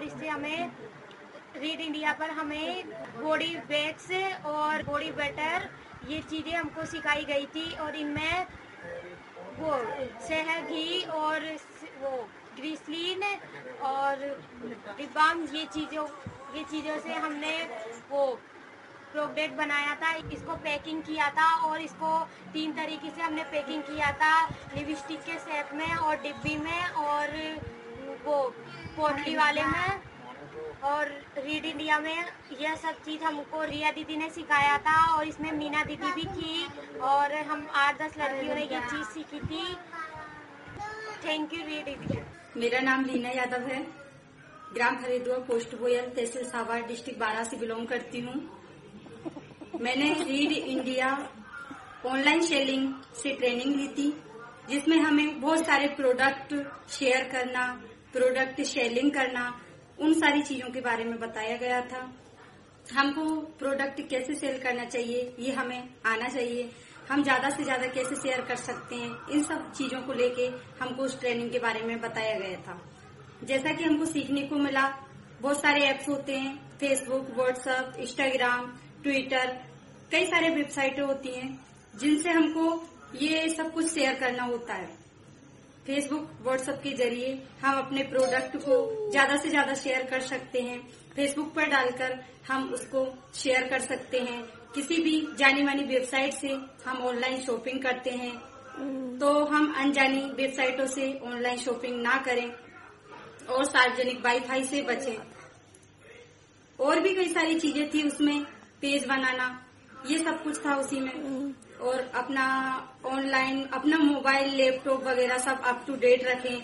और इससे हमें रीड इंडिया पर हमें बॉडी वैक्स और बॉडी बटर ये चीज़ें हमको सिखाई गई थी और इनमें वो शहद घी और वो ग्लिसरीन और लिप बाम ये चीज़ों से हमने वो प्रोडक्ट बनाया था। इसको पैकिंग किया था और इसको 3 तरीके से हमने पैकिंग किया था, लिपस्टिक के शेप में और डिब्बी में और वो पोटली वाले में। और रीड इंडिया में यह सब चीज़ हमको रिया दीदी ने सिखाया था और इसमें मीना दीदी भी थी और हम 8-10 लड़कियों ने ये चीज़ सीखी थी। Thank you read India. मेरा नाम लीना यादव है, ग्राम हरिद्वार, पोस्ट बोयल, तहसील सावर, डिस्ट्रिक्ट बारां से बिलोंग करती हूँ। मैंने रीड इंडिया ऑनलाइन सेलिंग से ट्रेनिंग ली थी, जिसमें हमें बहुत सारे प्रोडक्ट शेयर करना, प्रोडक्ट सेलिंग करना, उन सारी चीजों के बारे में बताया गया था। हमको प्रोडक्ट कैसे सेल करना चाहिए ये हमें आना चाहिए, हम ज्यादा से ज्यादा कैसे शेयर कर सकते हैं, इन सब चीजों को लेके हमको उस ट्रेनिंग के बारे में बताया गया था। जैसा कि हमको सीखने को मिला, बहुत सारे ऐप्स होते हैं, फेसबुक, व्हाट्सएप, इंस्टाग्राम, ट्विटर, कई सारे वेबसाइटें होती हैं जिनसे हमको ये सब कुछ शेयर करना होता है। फेसबुक, व्हाट्सएप के जरिए हम अपने प्रोडक्ट को ज्यादा से ज्यादा शेयर कर सकते हैं। फेसबुक पर डालकर हम उसको शेयर कर सकते हैं। किसी भी जानी मानी वेबसाइट से हम ऑनलाइन शॉपिंग करते हैं, तो हम अनजानी वेबसाइटों से ऑनलाइन शॉपिंग ना करें और सार्वजनिक वाईफाई से बचें। और भी कई सारी चीजें थी उसमें, पेज बनाना, ये सब कुछ था उसी में। और अपना ऑनलाइन, अपना मोबाइल, लैपटॉप वगैरह सब अप टू डेट रखें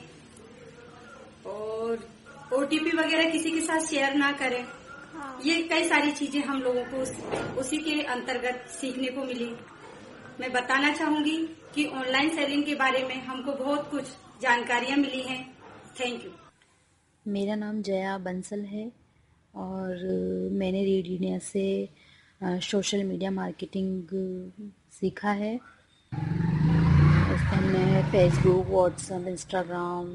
और ओटीपी वगैरह किसी के साथ शेयर ना करें। ये कई सारी चीजें हम लोगों को उसी के अंतर्गत सीखने को मिली। मैं बताना चाहूंगी कि ऑनलाइन सेलिंग के बारे में हमको बहुत कुछ जानकारियां मिली हैं। Thank you. मेरा नाम जया बंसल है और मैंने रीड इंडिया से सोशल मीडिया मार्केटिंग सीखा है। इसमें हमने फेसबुक, व्हाट्सएप, इंस्टाग्राम,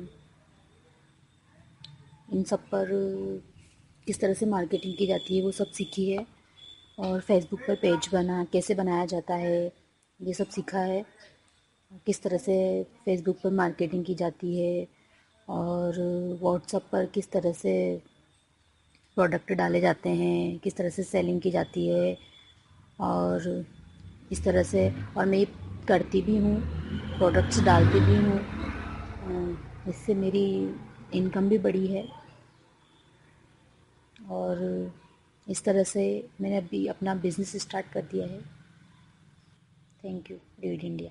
इन सब पर किस तरह से मार्केटिंग की जाती है वो सब सीखी है। और फेसबुक पर पेज कैसे बनाया जाता है ये सब सीखा है। किस तरह से फेसबुक पर मार्केटिंग की जाती है और व्हाट्सएप पर किस तरह से प्रोडक्ट डाले जाते हैं, किस तरह से सेलिंग की जाती है और इस तरह से। और मैं करती भी हूँ, प्रोडक्ट्स डालती भी हूँ, इससे मेरी इनकम भी बढ़ी है। और इस तरह से मैंने अभी अपना बिजनेस स्टार्ट कर दिया है। Thank you read India.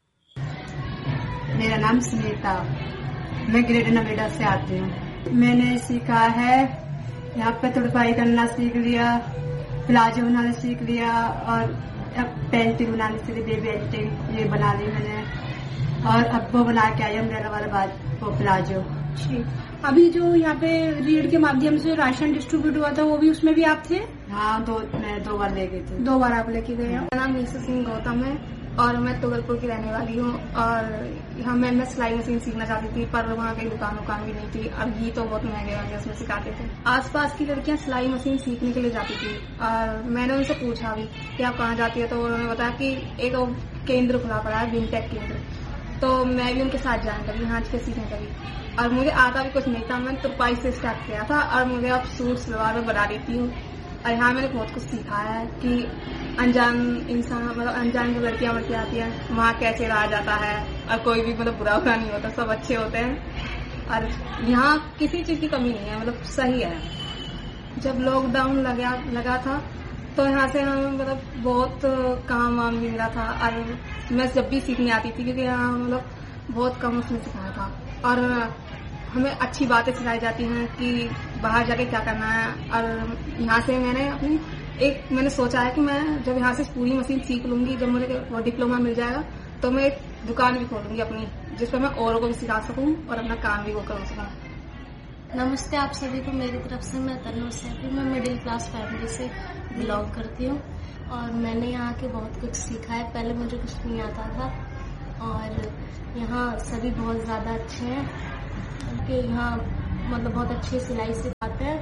मेरा नाम सुनीता, मैं ग्रेड नोएडा से आती हूँ। मैंने सीखा है यहाँ पे तुड़पाई करना सीख लिया, प्लाजो बनाना सीख लिया और अब पेंटिंग बनाने सीख ली, बेबी पेंटिंग ये बना ली मैंने। और अब वो बना के आई अम्ब्रेला वाला बाद वो प्लाजो। अभी जो यहाँ पे रीड के माध्यम से राशन डिस्ट्रीब्यूट हुआ था वो भी उसमें भी आप थे? हाँ, मैं 2 बार लेके थे। 2 बार आप लेके गए हैं। मेरा नाम मीसा सिंह गौतम है और मैं तुगलपुर की रहने वाली हूँ। और यहाँ मैं सिलाई मशीन सीखना चाहती थी पर वहाँ कहीं दुकान भी नहीं थी। अब ये तो बहुत महंगे महंगे उसमें सिखाते थे। आसपास की लड़कियाँ सिलाई मशीन सीखने के लिए जाती थी और मैंने उनसे पूछा भी कि आप कहाँ जाती है, तो उन्होंने बताया कि एक केंद्र खुला पड़ा है, विनटेक केंद्र। तो मैं भी उनके साथ जाने लगी, हाँ के सीखने लगी। और मुझे आता भी कुछ नहीं था, मैंने तुरपाई से स्टार्ट किया था और मुझे अब सूट सलवार में बना देती हूँ। और यहाँ मैंने बहुत कुछ सीखा है कि अनजान इंसान, मतलब अनजान जो लड़कियां आती हैं वहाँ कैसे रहा जाता है और कोई भी मतलब बुरा नहीं होता, सब अच्छे होते हैं। और यहाँ किसी चीज की कमी नहीं है, मतलब सही है। जब लॉकडाउन लगा था तो यहाँ से हमें मतलब बहुत काम वाम भी मिला था और मैं जब भी सीखने आती थी क्योंकि यहाँ मतलब बहुत कम उसने सिखाया था। और हमें अच्छी बातें सिखाई जाती हैं कि बाहर जाके क्या करना है। और यहाँ से मैंने सोचा है कि मैं जब यहाँ से पूरी मशीन सीख लूंगी, जब मुझे वो डिप्लोमा मिल जाएगा तो मैं एक दुकान भी खोलूंगी अपनी, जिसपे मैं औरों को भी सिखा सकूं और अपना काम भी वो कर सकूं। नमस्ते आप सभी को मेरी तरफ से। मैं तनु सेठी, मैं मिडिल क्लास फैमिली से बिलोंग करती हूँ और मैंने यहाँ के बहुत कुछ सीखा है। पहले मुझे कुछ नहीं आता था और यहाँ सभी बहुत ज़्यादा अच्छे हैं कि यहाँ मतलब बहुत अच्छी सिलाई सिखाते हैं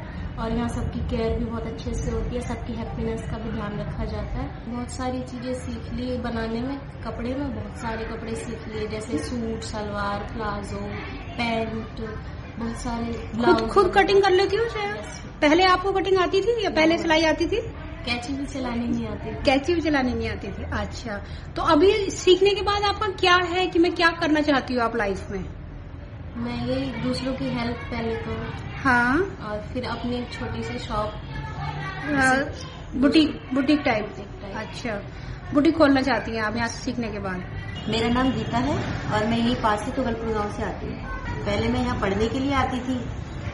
और यहाँ सबकी केयर भी बहुत अच्छे से होती है, सबकी हैप्पीनेस का भी ध्यान रखा जाता है। बहुत सारी चीजें सीख ली बनाने में, कपड़े में बहुत सारे कपड़े सीख लिए, जैसे सूट, सलवार, प्लाजो, पैंट, बहुत सारे खुद कटिंग कर लेती हूँ? पहले आपको कटिंग आती थी या पहले सिलाई आती थी? कैंची भी चलानी नहीं आती थी। कैंची भी चलानी नहीं आती थी, अच्छा। तो अभी सीखने के बाद आपका क्या है कि मैं क्या करना चाहती हूँ आप लाइफ में? मैं यही दूसरों की हेल्प पहले तो, हाँ, और फिर अपनी एक छोटी सी शॉप, बुटीक टाइप। अच्छा, बुटीक खोलना चाहती हैं आप यहाँ सीखने के बाद? मेरा नाम गीता है और मैं यही पास से तुगलपुर गांव से आती हूँ। पहले मैं यहाँ पढ़ने के लिए आती थी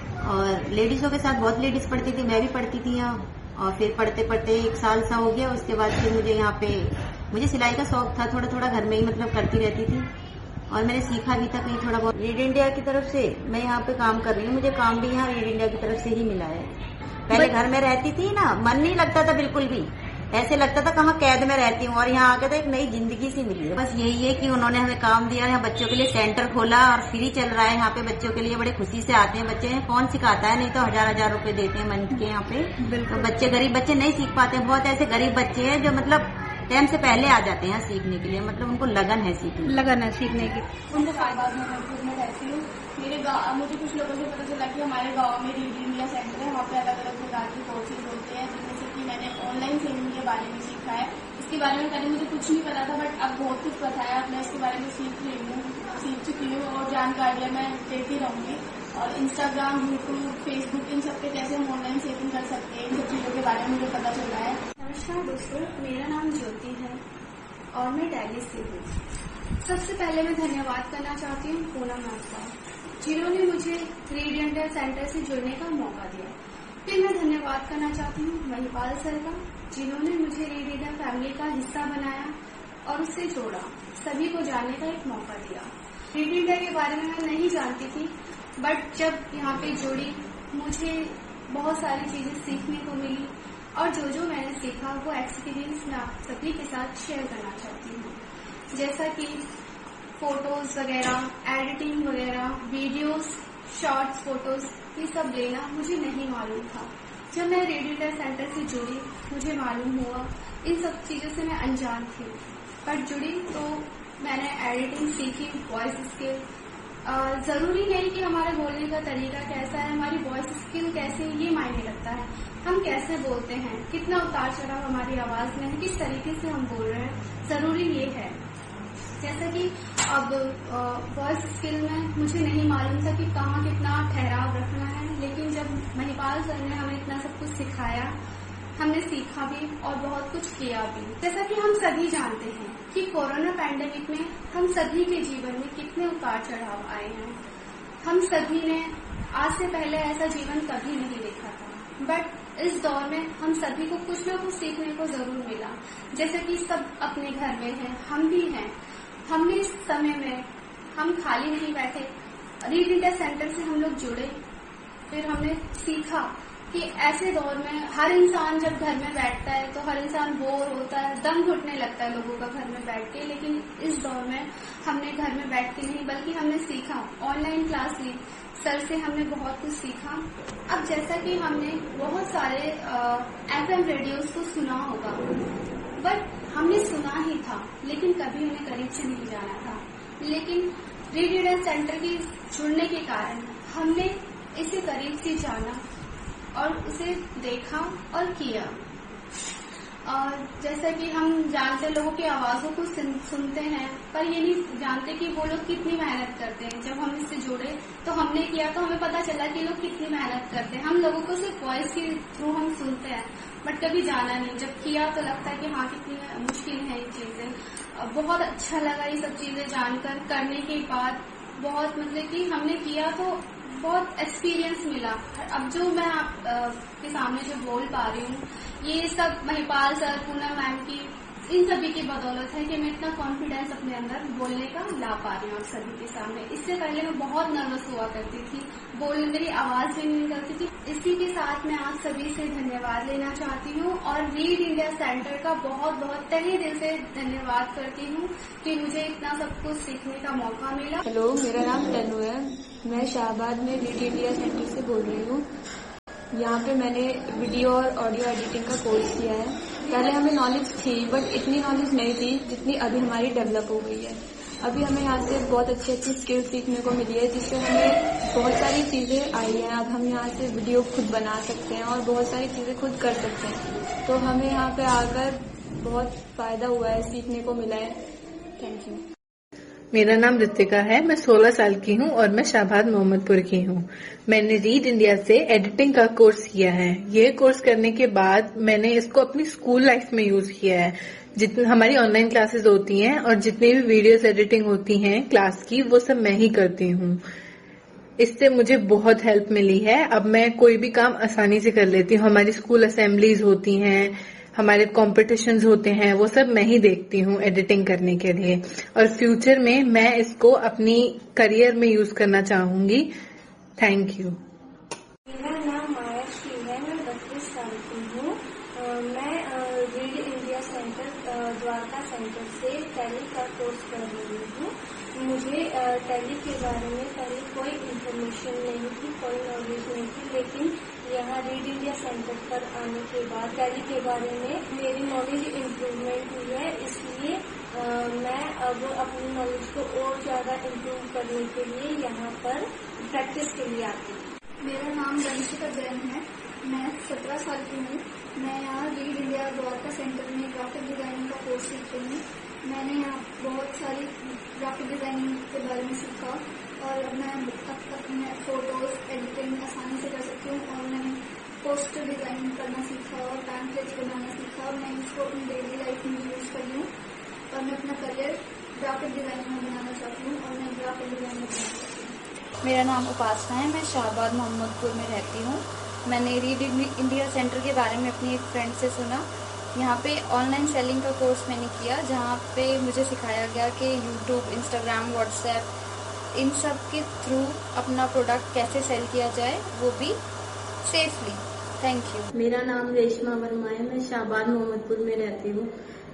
और लेडीजों के साथ बहुत लेडीज पढ़ती थी, मैं भी पढ़ती थी यहाँ। और फिर पढ़ते पढ़ते 1 साल सा हो गया, उसके बाद फिर मुझे सिलाई का शौक था, थोड़ा थोड़ा घर में ही मतलब करती रहती थी और मैंने सीखा भी था कहीं थोड़ा बहुत। रीड इंडिया की तरफ से मैं यहाँ पे काम कर रही हूँ, मुझे काम भी यहाँ रीड इंडिया की तरफ से ही मिला है। पहले घर में रहती थी ना, मन नहीं लगता था बिल्कुल भी, ऐसे लगता था कहाँ कैद में रहती हूँ, और यहाँ आके तो एक नई जिंदगी सी मिली है। बस यही है कि उन्होंने हमें काम दिया, यहाँ बच्चों के लिए सेंटर खोला और फ्री चल रहा है यहाँ पे बच्चों के लिए, बड़े खुशी से आते हैं बच्चे। कौन सिखाता है, नहीं तो 1000-1000 रुपए देते हैं मंथ के यहाँ पे। तो बच्चे, गरीब बच्चे नहीं सीख पाते हैं, बहुत ऐसे गरीब बच्चे हैं जो मतलब टाइम से पहले आ जाते हैं सीखने के लिए, मतलब उनको लगन है सीखने की। उनको शाहबाद में रहती हूँ। मुझे कुछ लोगों से पता चला कि हमारे गांव में रीड इंडिया सेंटर है, वहाँ पे अलग अलग प्रकार के कोर्सेज होते हैं, जिनमें से कि मैंने ऑनलाइन सेलिंग के बारे में सीखा है। इसके बारे में पहले मुझे कुछ नहीं पता था, बट अब बहुत कुछ पता है। अब मैं इसके बारे में सीख चुकी हूँ और जानकारियाँ मैं देती रहूंगी। और इंस्टाग्राम, यूट्यूब, फेसबुक, इन सब पे कैसे हम ऑनलाइन सेलिंग कर सकते हैं, इन सब चीजों के बारे में मुझे पता चल रहा है। नमस्कार दोस्तों, मेरा नाम ज्योति है और मैं दिल्ली से हूँ। सबसे पहले मैं धन्यवाद करना चाहती हूँ पूनम मैम का, जिन्होंने मुझे रीड इंडिया सेंटर से जुड़ने का मौका दिया। फिर मैं धन्यवाद करना चाहती हूँ महिपाल सर का, जिन्होंने मुझे रीड इंडिया फैमिली का हिस्सा बनाया और उससे जोड़ा, सभी को जानने का एक मौका दिया। रीड इंडिया के बारे में मैं नहीं जानती थी, बट जब यहाँ पे जुड़ी मुझे बहुत सारी चीजें सीखने को मिली और जो मैंने सीखा वो एक्सपीरियंस मैं आप सभी के साथ शेयर करना चाहती हूँ। जैसा कि फोटोज वगैरह, एडिटिंग वगैरह, वीडियोस, शॉर्ट्स, फोटोज, ये सब लेना मुझे नहीं मालूम था। जब मैं रीड इंडिया सेंटर से जुड़ी मुझे मालूम हुआ, इन सब चीजों से मैं अनजान थी, पर जुड़ी तो मैंने एडिटिंग सीखी, वॉइस स्किल। जरूरी नहीं कि हमारे बोलने का तरीका कैसा है, हमारी वॉइस स्किल कैसी है ये मायने रखता है। हम कैसे बोलते हैं, कितना उतार चढ़ाव हमारी आवाज में है, किस तरीके से हम बोल रहे हैं, जरूरी ये है। जैसा कि अब वॉइस स्किल में मुझे नहीं मालूम था कि कहाँ कितना ठहराव रखना है, लेकिन जब महिपाल सर ने हमें इतना सब कुछ सिखाया, हमने सीखा भी और बहुत कुछ किया भी। जैसा कि हम सभी जानते हैं कि कोरोना पैंडेमिक में हम सभी के जीवन में कितने उतार चढ़ाव आए हैं। हम सभी ने आज से पहले ऐसा जीवन कभी नहीं देखा था, बट इस दौर में हम सभी को कुछ न कुछ सीखने को जरूर मिला। जैसे कि सब अपने घर में हैं, हम भी हैं। हमने इस समय में हम खाली नहीं बैठे, रीड इंडिया सेंटर से हम लोग जुड़े, फिर हमने सीखा कि ऐसे दौर में हर इंसान जब घर में बैठता है तो हर इंसान बोर होता है, दम घुटने लगता है लोगों का घर में बैठ के। लेकिन इस दौर में हमने घर में बैठ के नहीं, बल्कि हमने सीखा, ऑनलाइन क्लास ली, सर से हमने बहुत कुछ सीखा। अब जैसा कि हमने बहुत सारे FM रेडियोस को सुना होगा, बट हमने सुना ही था, लेकिन कभी उन्हें करीब से नहीं जाना था। लेकिन रीड इंडिया सेंटर के जुड़ने के कारण हमने इसे करीब से जाना और उसे देखा और किया। और जैसा कि हम जानते लोगों की आवाजों को सुनते हैं, पर ये नहीं जानते कि वो लोग कितनी मेहनत करते हैं। जब हम इससे जुड़े तो हमने किया तो हमें पता चला कि लोग कितनी मेहनत करते हैं। हम लोगों को सिर्फ वॉइस के थ्रू हम सुनते हैं, बट कभी जाना नहीं। जब किया तो लगता है कि हाँ कितनी मुश्किल है ये चीजें। बहुत अच्छा लगा ये सब चीजें जानकर, करने के बाद बहुत मतलब कि हमने किया तो बहुत एक्सपीरियंस मिला। अब जो मैं आप के सामने जो बोल पा रही हूँ, ये सब महिपाल सर, पूनम मैम की, इन सभी की बदौलत है कि मैं इतना कॉन्फिडेंस अपने अंदर बोलने का ला पा रही हूँ आप सभी के सामने। इससे पहले मैं बहुत नर्वस हुआ करती थी, बोलने मेरी आवाज भी नहीं निकलती थी। इसी के साथ मैं आप सभी से धन्यवाद लेना चाहती हूँ और रीड इंडिया सेंटर का बहुत बहुत तहे दिल से धन्यवाद करती हूँ कि मुझे इतना सब कुछ सीखने का मौका मिला। हेलो, मेरा नाम तनु है, मैं शाहबाद में रीड इंडिया सेंटर से बोल रही हूँ। यहाँ पे मैंने वीडियो और ऑडियो एडिटिंग का कोर्स किया है। पहले हमें नॉलेज थी बट इतनी नॉलेज नहीं थी जितनी अभी हमारी डेवलप हो गई है। अभी हमें यहाँ से बहुत अच्छी अच्छी स्किल सीखने को मिली है, जिससे हमें बहुत सारी चीजें आई हैं। अब हम यहाँ से वीडियो खुद बना सकते हैं और बहुत सारी चीजें खुद कर सकते हैं। तो हमें यहाँ पे आकर बहुत फायदा हुआ है, सीखने को मिला है। Thank you. मेरा नाम ऋतिका है, मैं 16 साल की हूँ और मैं शाहबाद मोहम्मदपुर की हूँ। मैंने रीड इंडिया से एडिटिंग का कोर्स किया है। ये कोर्स करने के बाद मैंने इसको अपनी स्कूल लाइफ में यूज किया है। जितनी हमारी ऑनलाइन क्लासेस होती हैं और जितनी भी वीडियोस एडिटिंग होती हैं क्लास की, वो सब मैं ही करती हूँ। इससे मुझे बहुत हेल्प मिली है। अब मैं कोई भी काम आसानी से कर लेती हूँ। हमारी स्कूल असेंबलीज होती हैं, हमारे कॉम्पिटिशन्स होते हैं, वो सब मैं ही देखती हूँ एडिटिंग करने के लिए। और फ्यूचर में मैं इसको अपनी करियर में यूज करना चाहूंगी। Thank you. मेरा नाम माया श्री है, मैं 32 साल की हूँ। मैं read India centre Dwarka centre से टैली का कोर्स कर रही हूँ। मुझे टैली के बारे में पहले कोई इन्फॉर्मेशन नहीं थी, कोई नॉलेज नहीं थी, लेकिन यहाँ रीड इंडिया सेंटर पर आने के बाद टैली के बारे में मेरी नॉलेज इम्प्रूवमेंट हुई है। इसलिए मैं अब अपनी नॉलेज को और ज्यादा इम्प्रूव करने के लिए यहाँ पर प्रैक्टिस के लिए आती हूँ। मेरा नाम रंशिता जैन है, मैं 17 साल की हूँ। मैं यहाँ रीड इंडिया द्वारका सेंटर में ग्राफिक डिजाइनिंग का कोर्स सीख रही हूँ। मैंने यहाँ बहुत सारी ग्राफिक डिजाइनिंग के बारे में सीखा और अब मैं अपने फोटोज एडिटिंग आसानी से कर सकती हूँ। और मैंने पोस्टर डिजाइनिंग करना सीखा और पैम्पलेट्स बनाना सीखा और मैं इसको अपनी डेली लाइफ में यूज कर रही हूँ। और मैं अपना करियर ग्राफिक डिजाइनिंग में बनाना चाहती हूँ और मैं ग्राफिक डिजाइनिंग बनाना चाहती हूँ। मेरा नाम उपासना है, मैं शाहबाद मोहम्मदपुर में रहती हूँ। मैंने रीड इंडिया सेंटर के बारे में अपनी एक फ्रेंड से सुना। यहाँ पे ऑनलाइन सेलिंग का कोर्स मैंने किया, जहाँ पे मुझे सिखाया गया कि यूट्यूब, इंस्टाग्राम, व्हाट्सएप इन सब के थ्रू अपना प्रोडक्ट कैसे सेल किया जाए, वो भी सेफली। Thank you. मेरा नाम रेशमा वर्मा है, मैं शाहबाद मोहम्मदपुर में रहती हूँ।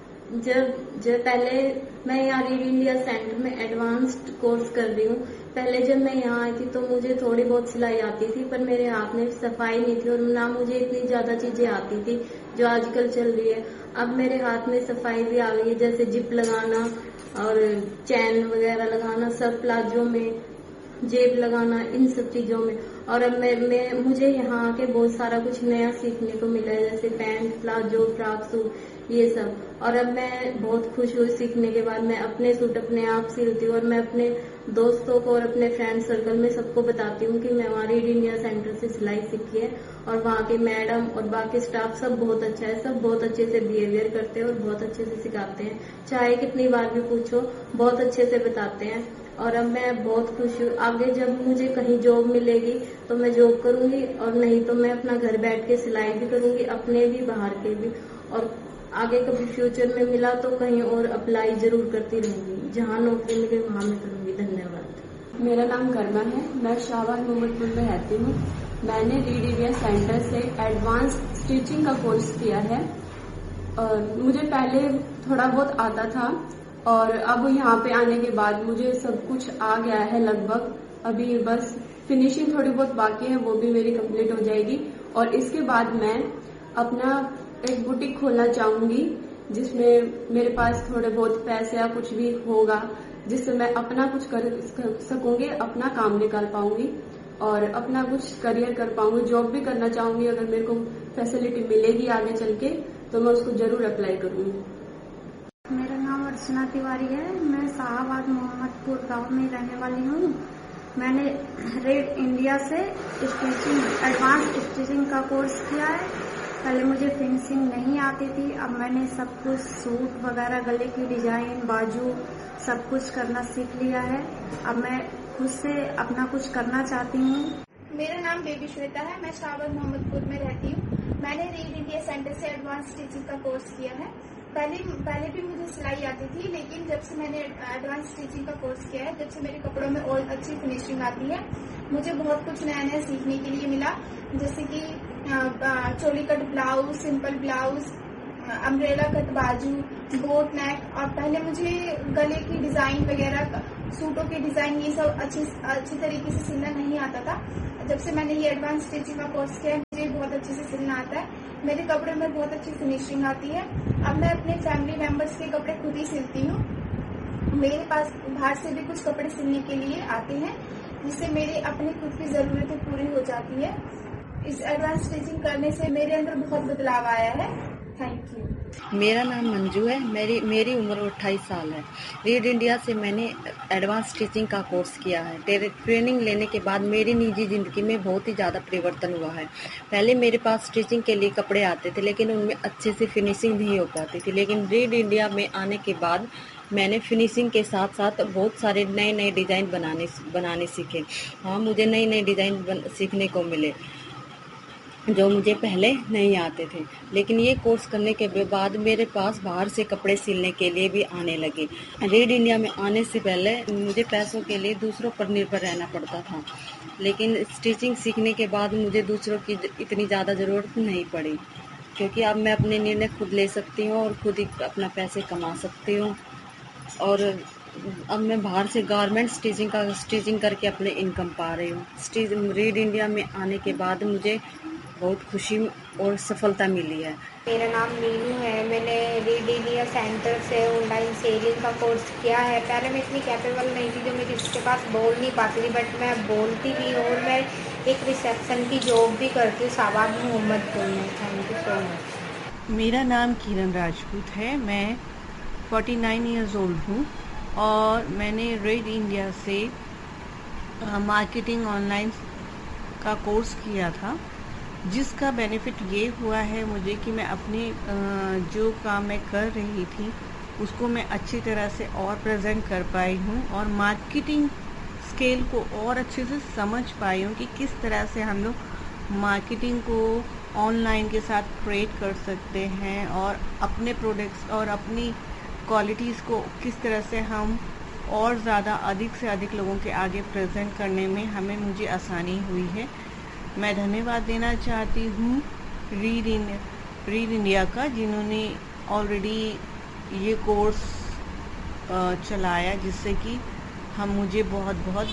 जब पहले मैं यहाँ रीड इंडिया सेंटर में एडवांस्ड कोर्स कर रही हूँ। पहले जब मैं यहाँ आई थी तो मुझे थोड़ी बहुत सिलाई आती थी, पर मेरे हाथ में सफाई नहीं थी और ना मुझे इतनी ज्यादा चीजें आती थी जो आजकल चल रही है। अब मेरे हाथ में सफाई भी आ गई है, जैसे जिप लगाना और चैन वगैरह लगाना, सब प्लाजो में जेब लगाना, इन सब चीजों में। और अब मुझे यहाँ आके बहुत सारा कुछ नया सीखने को मिला है, जैसे पैंट, प्लाजो, फ्रॉक सूट, ये सब। और अब मैं बहुत खुश हुई सीखने के बाद। मैं अपने सूट अपने आप सिलती हूँ और मैं अपने दोस्तों को और अपने फ्रेंड सर्कल में सबको बताती हूँ कि मैं वहाँ रीड इंडिया सेंटर से सिलाई सीखी है। और वहाँ के मैडम और बाकी स्टाफ सब बहुत अच्छा है, सब बहुत अच्छे से बिहेवियर करते हैं और बहुत अच्छे से सिखाते हैं। चाहे कितनी बार भी पूछो, बहुत अच्छे से बताते हैं। और अब मैं बहुत खुश हूँ। आगे जब मुझे कहीं जॉब मिलेगी तो मैं जॉब करूंगी, और नहीं तो मैं अपना घर बैठ के सिलाई भी करूंगी, अपने भी बाहर के भी। और आगे कभी फ्यूचर में मिला तो कहीं और अप्लाई जरूर करती रहूंगी। जहाँ नौकरी मिले वहाँ मैं करूंगी। धन्यवाद। मेरा नाम गर्मा है, मैं शाहबाद मोहम्मदपुर में रहती हूँ। मैंने रीड इंडिया सेंटर से एडवांस स्टिचिंग का कोर्स किया है। और मुझे पहले थोड़ा बहुत आता था और अब यहाँ पे आने के बाद मुझे सब कुछ आ गया है लगभग। अभी बस फिनिशिंग थोड़ी बहुत बाकी है, वो भी मेरी कंप्लीट हो जाएगी। और इसके बाद मैं अपना एक बुटीक खोलना चाहूंगी, जिसमें मेरे पास थोड़े बहुत पैसे या कुछ भी होगा, जिससे मैं अपना कुछ कर सकूंगी, अपना काम निकाल पाऊंगी और अपना कुछ करियर कर पाऊंगी। जॉब भी करना चाहूंगी, अगर मेरे को फैसिलिटी मिलेगी आगे चल के तो मैं उसको जरूर अप्लाई करूंगी। मेरा नाम अर्चना तिवारी है, मैं शाहबाद मोहम्मदपुर गांव में रहने वाली हूँ। मैंने रीड इंडिया से एडवांस स्टिचिंग का कोर्स किया है। पहले मुझे फिनिशिंग नहीं आती थी, अब मैंने सब कुछ सूट वगैरह, गले की डिजाइन, बाजू सब कुछ करना सीख लिया है। अब मैं खुद से अपना कुछ करना चाहती हूँ। मेरा नाम बेबी श्वेता है, मैं शाहबाद मोहम्मदपुर में रहती हूँ। मैंने रीड इंडिया सेंटर से एडवांस स्टिचिंग का कोर्स किया है। पहले भी मुझे सिलाई आती थी, लेकिन जब से मैंने एडवांस स्टिचिंग का कोर्स किया है, जब से मेरे कपड़ों में और अच्छी फिनिशिंग आती है। मुझे बहुत कुछ नया नया सीखने के लिए मिला, जैसे कि चोली cut blouse, simple blouse, umbrella cut बाजू, बोट नेक। और पहले मुझे गले की डिजाइन वगैरह सूटों के डिजाइन ये सब अच्छी तरीके से सिलना नहीं आता था। जब से मैंने ये एडवांस स्टिचिंग का कोर्स किया है मुझे बहुत अच्छे से सिलना आता है। मेरे कपड़े में बहुत अच्छी फिनिशिंग आती है। अब मैं अपने फैमिली मेंबर्स के कपड़े खुद ही सिलती हूँ। मेरे पास बाहर से भी कुछ कपड़े सिलने के लिए आते हैं जिससे मेरी अपनी खुद की जरूरतें पूरी हो जाती है। इस एडवांस स्टिचिंग करने से मेरे अंदर बहुत बदलाव आया है। Thank you. मेरा नाम मंजू है। मेरी उम्र 28 साल है। रीड इंडिया से मैंने एडवांस स्टिचिंग का कोर्स किया है। ट्रेनिंग लेने के बाद मेरी निजी जिंदगी में बहुत ही ज़्यादा परिवर्तन हुआ है। पहले मेरे पास स्टिचिंग के लिए कपड़े आते थे लेकिन उनमें अच्छे से फिनिशिंग नहीं हो पाती थी, लेकिन रीड इंडिया में आने के बाद मैंने फिनिशिंग के साथ साथ बहुत सारे नए नए डिज़ाइन बनाने सीखे। हाँ, मुझे नए नए डिज़ाइन सीखने को मिले जो मुझे पहले नहीं आते थे। लेकिन ये कोर्स करने के बाद मेरे पास बाहर से कपड़े सिलने के लिए भी आने लगे। रीड इंडिया में आने से पहले मुझे पैसों के लिए दूसरों पर निर्भर रहना पड़ता था, लेकिन स्टिचिंग सीखने के बाद मुझे दूसरों की इतनी ज़्यादा ज़रूरत नहीं पड़ी, क्योंकि अब मैं अपने निर्णय खुद ले सकती हूँ और खुद ही अपना पैसे कमा सकती हूँ। और अब मैं बाहर से गारमेंट स्टिचिंग करके अपने इनकम पा रही हूँ। रीड इंडिया में आने के बाद मुझे बहुत खुशी और सफलता मिली है। मेरा नाम मीनू है। मैंने रीड इंडिया सेंटर से ऑनलाइन सेलिंग का कोर्स किया है। पहले मैं इतनी कैपेबल नहीं थी, जो मैं किसी के पास बोल नहीं पाती थी, बट मैं बोलती भी हूँ और मैं एक रिसेप्शन की जॉब भी करती हूँ शाहबाद मोहम्मदपुर में। Thank you so much. मेरा नाम किरण राजपूत है। मैं 49 ईयर्स ओल्ड हूँ और मैंने रीड इंडिया से मार्केटिंग ऑनलाइन का कोर्स किया था, जिसका बेनिफिट ये हुआ है मुझे कि मैं अपने जो काम मैं कर रही थी उसको मैं अच्छी तरह से और प्रेजेंट कर पाई हूँ और मार्केटिंग स्केल को और अच्छे से समझ पाई हूँ कि किस तरह से हम लोग मार्केटिंग को ऑनलाइन के साथ क्रिएट कर सकते हैं और अपने प्रोडक्ट्स और अपनी क्वालिटीज़ को किस तरह से हम और ज़्यादा अधिक से अधिक लोगों के आगे प्रेजेंट करने में मुझे आसानी हुई है। मैं धन्यवाद देना चाहती हूँ रीड इंडिया का, जिन्होंने ऑलरेडी ये कोर्स चलाया, जिससे कि मुझे बहुत बहुत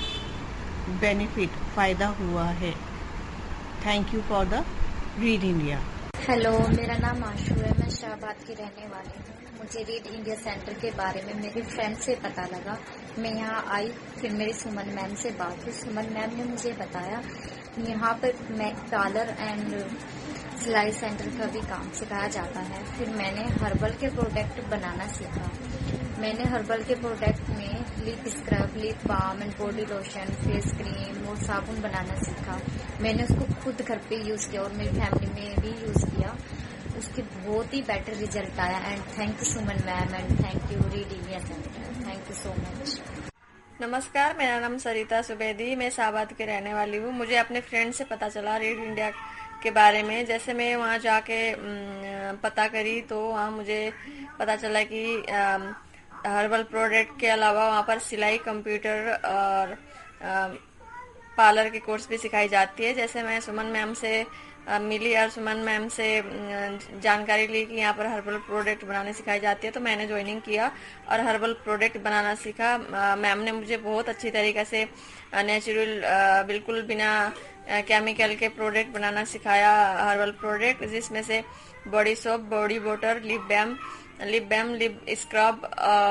फ़ायदा हुआ है। Thank you for the read India. Hello, मेरा नाम आशु है। मैं शाहबाद की रहने वाली हूँ। मुझे रीड इंडिया सेंटर के बारे में मेरी फ्रेंड से पता लगा। मैं यहाँ आई, फिर मेरी सुमन मैम से बात हुई। सुमन मैम ने मुझे बताया यहाँ पर मैं पार्लर एंड सिलाई सेंटर का भी काम सिखाया जाता है। फिर मैंने हर्बल के प्रोडक्ट बनाना सीखा। मैंने हर्बल के प्रोडक्ट में lip scrub, lip balm and body lotion, face cream और साबुन बनाना सीखा। मैंने उसको खुद घर पे यूज किया और मेरी फैमिली में भी यूज किया। उसके बहुत ही बेटर रिजल्ट आया। And thank you Suman ma'am and thank you read India centre. Thank you so much. नमस्कार, मेरा नाम सरिता सुबेदी। मैं शाहबाद की रहने वाली हूँ। मुझे अपने फ्रेंड से पता चला रीड इंडिया के बारे में। जैसे मैं वहाँ जाके पता करी तो वहाँ मुझे पता चला कि हर्बल प्रोडक्ट के अलावा वहाँ पर सिलाई, कंप्यूटर और पार्लर के कोर्स भी सिखाई जाती है। जैसे मैं सुमन मैम से मिली और सुमन मैम से जानकारी ली कि यहाँ पर हर्बल प्रोडक्ट बनाने सिखाई जाती है, तो मैंने ज्वाइनिंग किया और हर्बल प्रोडक्ट बनाना सीखा। मैम ने मुझे बहुत अच्छी तरीके से नेचुरल, बिल्कुल बिना केमिकल के प्रोडक्ट बनाना सिखाया। हर्बल प्रोडक्ट जिसमें से body soap, body water, lip बैम, lip scrub,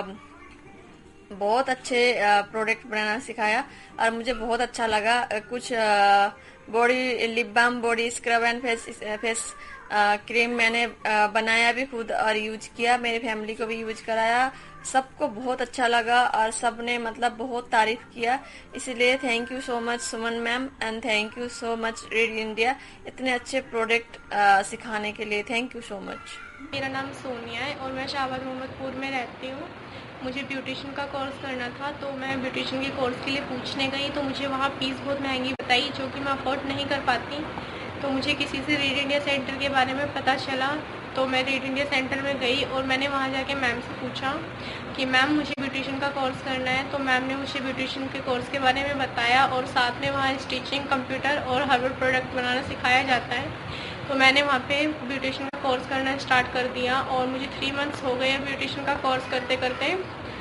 बहुत अच्छे प्रोडक्ट बनाना सिखाया और मुझे बहुत अच्छा लगा। कुछ body lip balm, body scrub and face cream मैंने बनाया भी खुद और यूज किया। मेरी फैमिली को भी यूज कराया। सबको बहुत अच्छा लगा और सबने मतलब बहुत तारीफ किया। इसलिए thank you so much Suman ma'am and thank you so much read India इतने अच्छे प्रोडक्ट सिखाने के लिए। Thank you so much. मेरा नाम सोनिया है और मैं शाहबाद मोहम्मदपुर में रहती हूँ। मुझे ब्यूटिशियन का कोर्स करना था, तो मैं ब्यूटिशियन के कोर्स के लिए पूछने गई तो मुझे वहाँ फीस बहुत महंगी बताई, जो कि मैं अफोर्ड नहीं कर पाती। तो मुझे किसी से रीड इंडिया सेंटर के बारे में पता चला, तो मैं रीड इंडिया सेंटर में गई और मैंने वहाँ जाके मैम से पूछा कि मैम मुझे ब्यूटिशियन का कोर्स करना है। तो मैम ने मुझे ब्यूटिशियन के कोर्स के बारे में बताया और साथ में वहाँ स्टिचिंग, कंप्यूटर और हर्बल प्रोडक्ट बनाना सिखाया जाता है। तो मैंने वहाँ पे ब्यूटिशियन का कोर्स करना स्टार्ट कर दिया और मुझे 3 मंथ्स हो गए ब्यूटिशियन का कोर्स करते करते।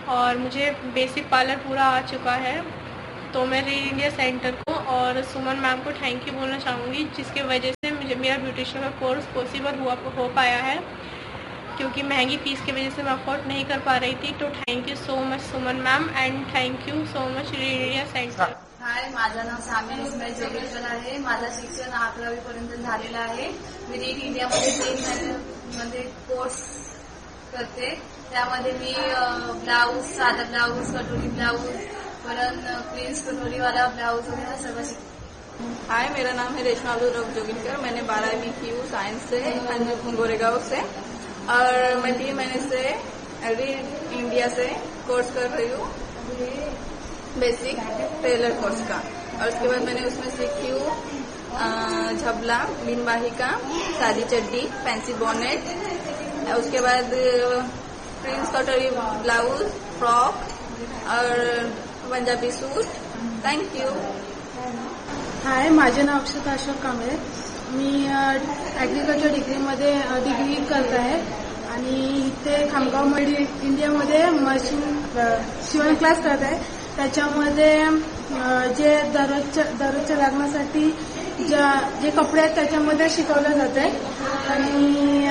और मुझे बेसिक पार्लर पूरा आ चुका है। तो मैं रीड इंडिया सेंटर को और सुमन मैम को थैंक यू बोलना चाहूँगी, जिसके वजह से मुझे मेरा ब्यूटिशियन का कोर्स पॉसिबल हो पाया है, क्योंकि महंगी फीस की वजह से मैं अफोर्ड नहीं कर पा रही थी। तो thank you so much Suman ma'am and thank you so much read India centre. हाय, माझं नाव सामी इस्माईल जोगेलकर आहे। माझं शिक्षण 11वी पर्यंत झालेलं आहे। मी रीड इंडियामध्ये 3 महिन्यामध्ये कोर्स करते। त्यामध्ये मी ब्लाऊज, साधा ब्लाऊज, कटोरी ब्लाऊज, परत प्रिंस कटोरीवाला ब्लाऊज वगैरह सब सीखती। हाय, मेरा नाम है रेशमा अब्दुल जोगिलकर। मैंने 12वीं की हूँ साइंस से, गोरेगांव से, और मैं 3 महीने से रीड इंडिया से कोर्स कर रही हूँ बेसिक टेलर कोर्स का। और उसके बाद मैंने उसमें सीखी हूँ झबला, बिनबाही का, सादी चड्डी, फैंसी बॉनेट, उसके बाद प्रिंस कटोरी ब्लाउज, फ्रॉक और पंजाबी सूट। Thank you. हाय, माझे नाव अक्षता अशोक कांबळे। मी ॲग्रिकल्चर डिग्रीमध्ये डिग्री करत आहे आणि इथे खामगाव मड इंडियामध्ये मशीन शिवण क्लास करत आहे। त्याच्यामध्ये जे दररोजच्या लागण्यासाठी जे कपडे आहेत त्याच्यामध्ये शिकवलं जाते आणि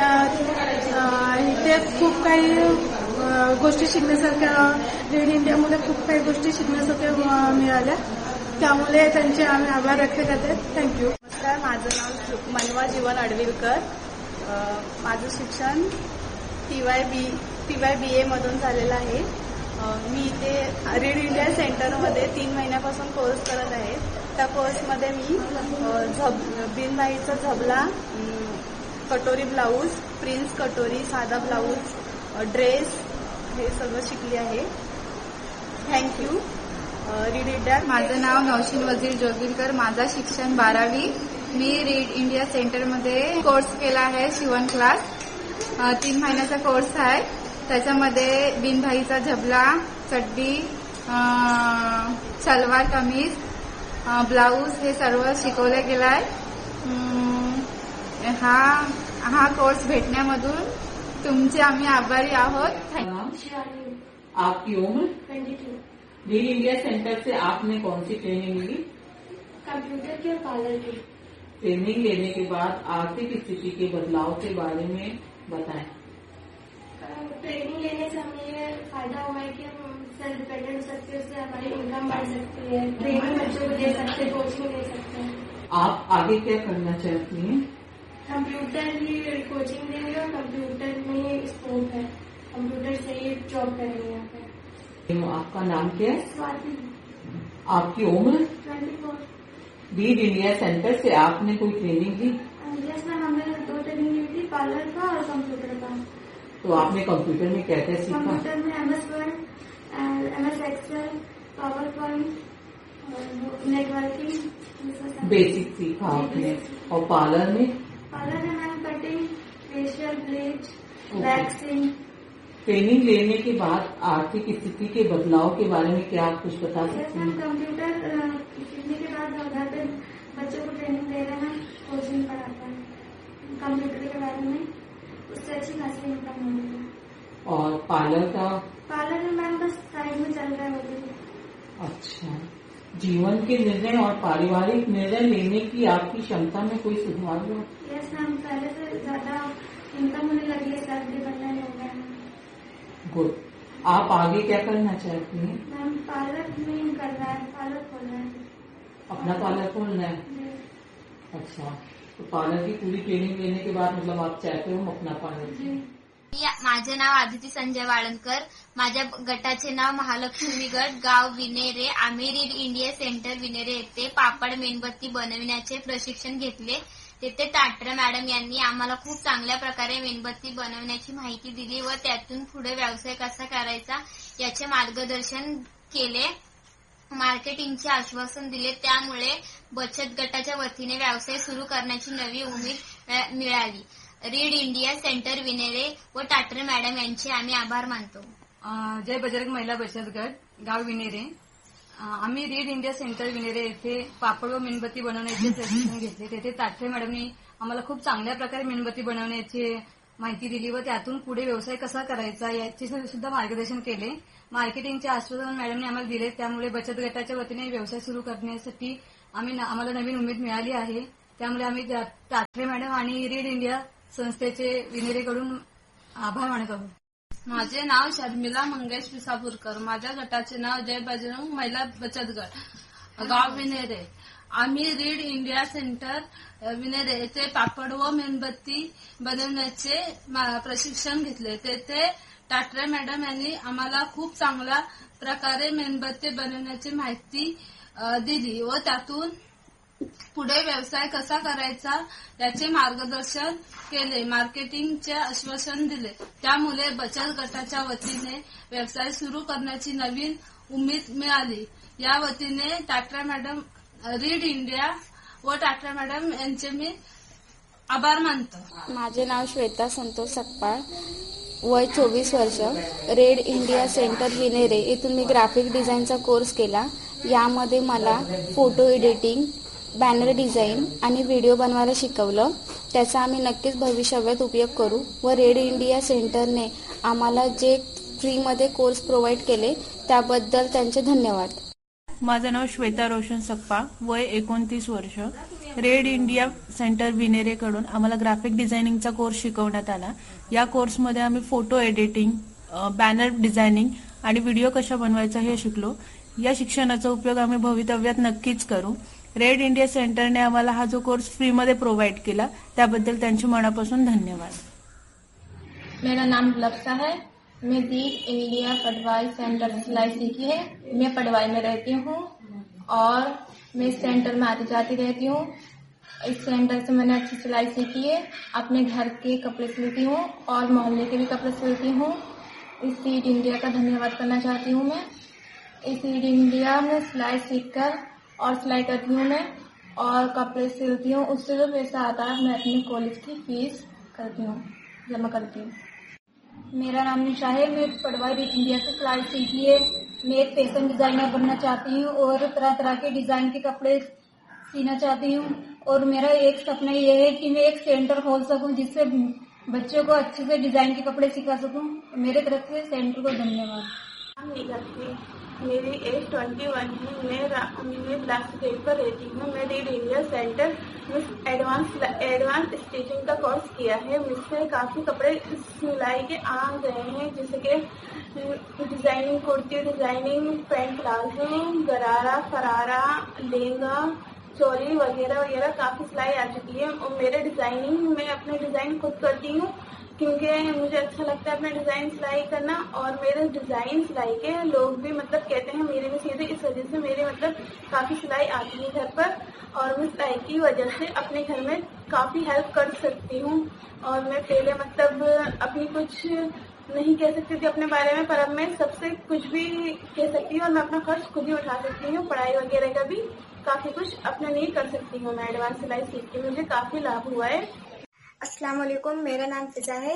इथे खूप काही गोष्टी शिकण्यासारख्या, रीड इंडियामध्ये खूप काही गोष्टी शिकण्यासारख्या मिळाल्या, त्यामुळे त्यांचे आम्ही आभार व्यक्त करते। थँक्यू। नमस्कार, माझं नाव मनवा जीवन अडविलकर। माझं शिक्षण TYBA मधून झालेलं आहे। मी इथे रीड इंडिया सेंटरमध्ये 3 महिन्यापासून कोर्स करत आहे। त्या कोर्समध्ये मी बिनबाईचा झबला, कटोरी ब्लाऊज, प्रिन्स कटोरी, साधा ब्लाऊज, ड्रेस हे सगळं शिकली आहे। Thank you read India. माझं नाव नौशीन वजीर जोगिलकर। माझं शिक्षण 12वी। मी रीड इंडिया सेंटरमध्ये कोर्स केला आहे, शिवण क्लास। 3 महिन्याचा कोर्स आहे। त्याच्यामध्ये बिनबाईचा झबला, चड्डी, सलवार कमीज, ब्लाऊज हे सर्व शिकवले गेलं आहे। हा कोर्स भेटण्यामधून तुमचे आम्ही आभारी आहोत। आपकी उम्र? 22। रीड इंडिया सेंटर से आपने कौन सी ट्रेनिंग ली? कंप्यूटर की और पार्लर की। ट्रेनिंग लेने के बाद आर्थिक स्थिति के बदलाव के बारे में बताएं। ट्रेनिंग लेने से हमें ये फायदा हुआ है कि हम सेल्फ डिपेंडेंट हो सकते हैं, उससे हमारी इनकम बढ़ सकती है, ट्रेनिंग बच्चों को दे सकते हैं, कोचिंग ले सकते हैं। आप आगे क्या करना चाहती हैं? कंप्यूटर की कोचिंग देंगे और कंप्यूटर में स्कोप है, कंप्यूटर से ही जॉब करेंगे यहाँ पे। आपका नाम क्या है? स्वाति। आपकी उम्र? 24। रीड इंडिया सेंटर से आपने कोई ट्रेनिंग ली? यस मैम, हमने 2 ट्रेनिंग ली थी, पार्लर का और कंप्यूटर का। तो आपने कंप्यूटर में क्या क्या सीखा? कंप्यूटर में MS Word, MS Excel, power point, networking basic सीखा आपने। और पार्लर में? पार्लर में ma'am cutting, facial, bleach, waxing. Training लेने के बाद आर्थिक स्थिति के बदलाव के बारे में क्या आप कुछ बता सकते हैं? कंप्यूटर सीखने के बाद घर पे बच्चों को ट्रेनिंग दे रहे हैं, कोचिंग पढ़ाते हैं कंप्यूटर के बारे में, उससे अच्छी खासी इनकम हो रही है। और पार्लर का? पार्लर में मैम बस साइड में चल रहा है। अच्छा, जीवन के निर्णय और पारिवारिक निर्णय लेने की आपकी क्षमता में कोई सुधार हुआ? यस मैम, पहले से ज्यादा इनकम होने लगी है, सेल्फ डिपेंडेंट हो गया है। गुड। आप आगे क्या करना चाहती हैं? मैम पार्लर में करना है, पार्लर खोलना है। अपना पार्लर खोलना है? अच्छा, तो पार्लर की पूरी ट्रेनिंग लेने के बाद मतलब आप चाहते हो अपना पार्लर? माझे नाव आदिती संजय वाळंदकर। माझ्या गटाचे नाव महालक्ष्मी गट, गाव विनेरे। आम्ही रीड इंडिया सेंटर विनेरे येथे पापड मेणबत्ती बनविण्याचे प्रशिक्षण घेतले। तेथे टाटरे मॅडम यांनी आम्हाला खूप चांगल्या प्रकारे मेणबत्ती बनवण्याची माहिती दिली व त्यातून पुढे व्यवसाय कसा करायचा याचे मार्गदर्शन केले। मार्केटिंगचे आश्वासन दिले, त्यामुळे बचत गटाच्या वतीने व्यवसाय सुरू करण्याची नवी उमेद मिळाली। रीड इंडिया सेंटर विनेरे व टाटरे मॅडम यांचे आम्ही आभार मानतो। जय बजरंग महिला बचत गट, गाव विनेरे। आम्ही रीड इंडिया सेंटर विनेरे येथे पापड व मेणबत्ती बनवण्याचे प्रशिक्षण घेतले। तेथे टाटरे मॅडमनी आम्हाला खूप चांगल्या प्रकारे मेणबत्ती बनवण्याचे माहिती दिली व त्यातून पुढे व्यवसाय कसा करायचा याचे सुद्धा मार्गदर्शन केले. मार्केटिंगचे आश्वासन मॅडमने आम्हाला दिले. त्यामुळे बचत गटाच्या वतीने व्यवसाय सुरू करण्यासाठी आम्हाला नवीन उमेद मिळाली आहे. त्यामुळे आम्ही तात्रे मॅडम आणि रीड इंडिया संस्थेचे विनेरेकडून आभार मानत आहोत. माझे नाव शर्मिला मंगेश विसापूरकर. माझ्या गटाचे नाव जय बजरंग महिला बचत गट, गाव विनेरे. आम्ही रीड इंडिया सेंटर विनेरे येथे पापड व मेणबत्ती बनवण्याचे प्रशिक्षण घेतले. तेथे टाटरे मॅडम यांनी आम्हाला खूप चांगल्या प्रकारे मेणबत्ती बनवण्याची माहिती दिली व त्यातून पुढे व्यवसाय कसा करायचा याचे मार्गदर्शन केले. मार्केटिंगचे आश्वासन दिले. त्यामुळे बचत गटाच्या वतीने व्यवसाय सुरू करण्याची नवीन उमेद मिळाली. या वतीने टाटरा मॅडम, रीड इंडिया व टाटरा मॅडम यांचे मी आभार मानतो. माझे नाव श्वेता संतोष सकपाळ, वय 24 वर्ष. रेड इंडिया सेंटर विनेरे येथून मी ग्राफिक डिझाईनचा कोर्स केला. यामध्ये मला फोटो एडिटिंग, बॅनर डिझाईन आणि व्हिडिओ बनवायला शिकवलं. त्याचा आम्ही नक्कीच भविष्यात उपयोग करू व रेड इंडिया सेंटरने आम्हाला जे फ्रीमध्ये कोर्स प्रोव्हाइड केले त्याबद्दल त्यांचे धन्यवाद. माझं नाव श्वेता रोशन सकपाळ, वय 29 वर्ष. रेड इंडिया सेंटर विनेरेकडून आम्हाला ग्राफिक डिझायनिंगचा कोर्स शिकवण्यात आला. या कोर्समध्ये आम्ही फोटो एडिटिंग, बॅनर डिझायनिंग आणि व्हिडिओ कशा बनवायचा हे शिकलो. या शिक्षणाचा उपयोग आम्ही भवितव्यात नक्कीच करू. रेड इंडिया सेंटरने आम्हाला हा जो कोर्स फ्रीमध्ये प्रोव्हाइड केला त्याबद्दल त्यांचे मनापासून धन्यवाद. मेरा नाम लफ्सा है. मैं रीड इंडिया पटवाई सेंटर से सिलाई सीखी है. मैं पटवाई में रहती हूँ और मैं इस सेंटर में आती जाती रहती हूँ. इस सेंटर से मैंने अच्छी सिलाई सीखी है. अपने घर के कपड़े सिलती हूँ और मोहल्ले के भी कपड़े सिलती हूँ. इस रीड इंडिया का धन्यवाद करना चाहती हूँ मैं. इस रीड इंडिया में सिलाई सीखकर और सिलाई करती हूँ मैं और कपड़े सिलती हूँ. उससे जो पैसा आता है मैं अपने कॉलेज की फीस जमा करती हूँ. मेरा नाम निशा है. मैं पटवाई रीड इंडिया से सिलाई सीखी है. मैं एक फैशन डिजाइनर बनना चाहती हूँ और तरह तरह के डिजाइन के कपड़े सीना चाहती हूँ. और मेरा एक सपना ये है कि मैं एक सेंटर खोल सकूँ जिससे बच्चों को अच्छे से डिजाइन के कपड़े सिखा सकूँ. मेरे तरफ से सेंटर को धन्यवाद. मेरी एज 21 है. मैं लास्ट ग्रेड पर रहती हूँ. मैं रीड इंडिया सेंटर में एडवांस स्टिचिंग का कोर्स किया है. मुझसे काफ़ी कपड़े सिलाई के आ गए हैं, जैसे कि designing kurti, designing pant palazzo, गरारा, फरारा, लहंगा, चोली वगैरह वगैरह काफ़ी सिलाई आ चुकी है. और मेरे डिजाइनिंग में अपने डिज़ाइन खुद करती हूँ क्योंकि मुझे अच्छा लगता है अपना डिजाइन सिलाई करना. और मेरे डिजाइन सिलाई के लोग भी कहते हैं मेरे में सीधे, इस वजह से मेरे काफी सिलाई आती है घर पर. और मैं सिलाई की वजह से अपने घर में काफी हेल्प कर सकती हूँ. और मैं पहले अपनी कुछ नहीं कह सकती थी अपने बारे में, पर अब मैं सबसे कुछ भी कह सकती हूँ और मैं अपना खर्च खुद ही उठा सकती हूँ. पढ़ाई वगैरह का भी काफी कुछ अपने लिए कर सकती हूँ. मैं एडवांस सिलाई सीख के मुझे काफी लाभ हुआ है. अस्सलाम वालेकुम. मेरा नाम फिजा है.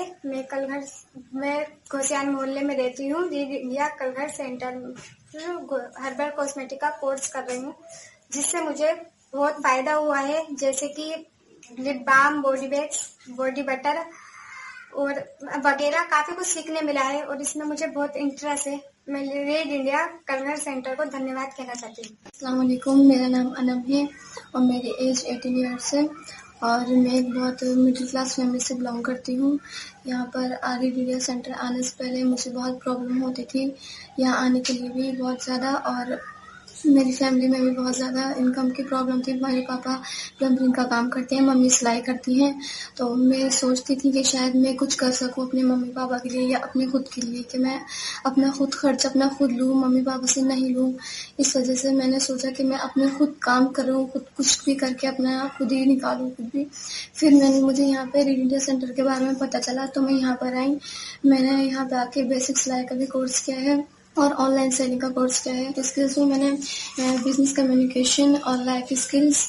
मैं घोसियान मोहल्ले में रहती हूँ. Read India कलघर centre herbal cosmetic का कोर्स कर रही हूँ, जिससे मुझे बहुत फायदा हुआ है. जैसे कि lip balm, body bags, body butter और वगैरह काफी कुछ सीखने मिला है और इसमें मुझे बहुत इंटरेस्ट है. मैं रीड इंडिया कलघर सेंटर को धन्यवाद कहना चाहती हूँ. अस्सलाम वालेकुम. मेरा नाम अनब है और मेरी एज 18 ईयर्स है और मैं एक बहुत मिडिल क्लास फैमिली से बिलोंग करती हूँ. यहाँ पर रीड इंडिया सेंटर आने से पहले मुझे बहुत प्रॉब्लम होती थी यहाँ आने के लिए भी बहुत ज़्यादा, और मेरी फैमिली में भी बहुत ज़्यादा इनकम की प्रॉब्लम थी. मेरे पापा प्लम्बिंग का काम करते हैं, मम्मी सिलाई करती हैं. तो मैं सोचती थी कि शायद मैं कुछ कर सकूं अपने मम्मी पापा के लिए या अपने खुद के लिए, कि मैं अपना खुद खर्च अपना खुद लूं, मम्मी पापा से नहीं लूं. इस वजह से मैंने सोचा कि मैं अपने खुद काम करूं, खुद कुछ भी करके अपना खुद ही निकालूं खुद भी. फिर मुझे यहाँ पे रीड इंडिया सेंटर के बारे में पता चला तो मैं यहाँ पर आई. मैंने यहाँ पे आके बेसिक सिलाई का भी कोर्स किया है और ऑनलाइन सेलिंग का कोर्स किया है. स्किल्स में मैंने बिजनेस कम्युनिकेशन और लाइफ स्किल्स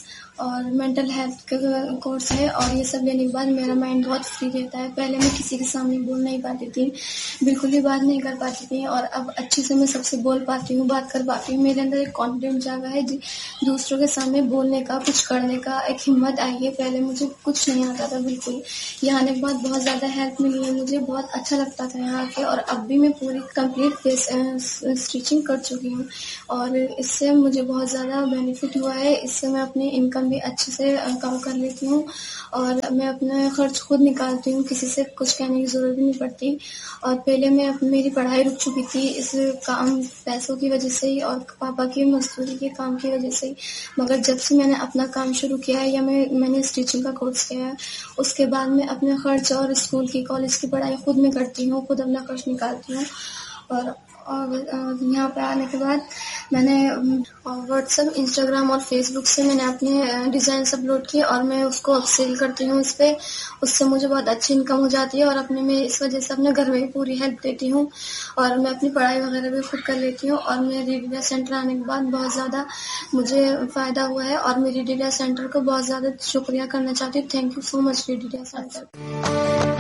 और मेंटल हेल्थ का कोर्स है। और ये सब लेने के बाद मेरा माइंड बहुत फ्री रहता है। पहले मैं किसी के सामने बोल नहीं पाती थी, बिल्कुल भी बात नहीं कर पाती थी, और अब अच्छे से मैं सबसे बोल पाती हूँ, बात कर पाती हूँ। मेरे अंदर एक कॉन्फिडेंस जागा है दूसरों के सामने बोलने का, कुछ करने का, एक हिम्मत आई है। पहले मुझे कुछ नहीं आता था बिल्कुल। यहाँ आने के बाद बहुत ज्यादा हेल्प मिली है मुझे, बहुत अच्छा लगता था यहाँ के। और अब भी मैं पूरी कंप्लीट स्टिचिंग कर चुकी हूँ और इससे मुझे बहुत ज्यादा बेनिफिट हुआ है। इससे मैं अपनी इनकम भी अच्छे से कम कर लेती हूँ और मैं अपना खर्च खुद निकालती हूँ, किसी से कुछ कहने की जरूरत नहीं पड़ती। और पहले मेरी पढ़ाई रुक चुकी थी इस काम पैसों की वजह से ही और पापा की मजदूरी के काम की वजह से ही, मगर जब से मैंने अपना काम शुरू किया है या मैंने स्टिचिंग का कोर्स किया है, उसके बाद मैं अपने खर्च और स्कूल की कॉलेज की पढ़ाई खुद में करती हूँ, खुद अपना खर्च निकालती हूँ। और यहाँ पे आने के बाद मैंने व्हाट्सएप, इंस्टाग्राम और फेसबुक से मैंने अपने डिजाइन अपलोड किए और मैं उसको अब सेल करती हूँ इस पे। उससे मुझे बहुत अच्छी इनकम हो जाती है और मैं इस वजह से अपने घर में भी पूरी हेल्प देती हूँ और मैं अपनी पढ़ाई वगैरह भी खुद कर लेती हूँ। और मेरे रीड इंडिया सेंटर आने के बाद बहुत ज़्यादा मुझे फ़ायदा हुआ है और मेरी रीड इंडिया सेंटर को बहुत ज़्यादा शुक्रिया करना चाहती हूँ। Thank you so much read India centre.